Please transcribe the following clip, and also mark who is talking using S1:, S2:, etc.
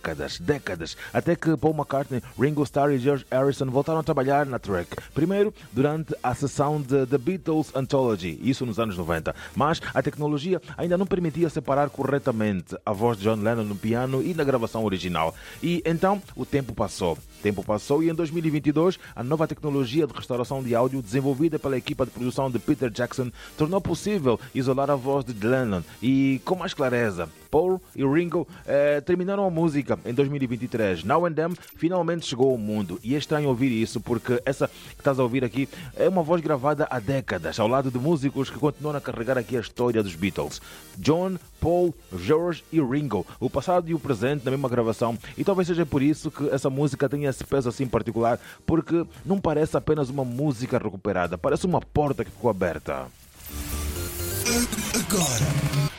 S1: décadas, até que Paul McCartney, Ringo Starr e George Harrison voltaram a trabalhar na track. Primeiro, durante a sessão de The Beatles Anthology, isso nos anos 90, mas a tecnologia ainda não permitia separar corretamente a voz de John Lennon no piano e na gravação original. E então o tempo passou e em 2022 a nova tecnologia de restauração de áudio desenvolvida pela equipa de produção de Peter Jackson tornou possível isolar a voz de Lennon e com mais clareza. Paul e Ringo terminaram a música em 2023. Now and Then finalmente chegou ao mundo e é estranho ouvir isso porque essa que estás a ouvir aqui é uma voz gravada há décadas ao lado de músicos que continuam a carregar aqui a história dos Beatles. John, Paul, George e Ringo, o passado e o presente na mesma gravação, e talvez seja por isso que essa música tenha esse peso assim particular, porque não parece apenas uma música recuperada, parece uma porta que ficou aberta.
S2: Agora